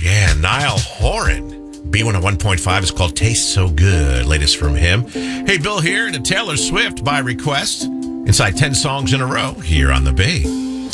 Yeah, Niall Horan. B101.5 is called Taste So Good. Latest from him. Hey, Bill here to Taylor Swift by request. Inside 10 songs in a row here on The Bay.